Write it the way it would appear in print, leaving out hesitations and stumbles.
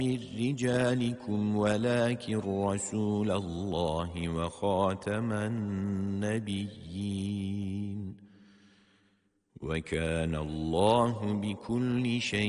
من رجالكم ولكن رسول الله وخاتم النبيين وكان الله بكل شيء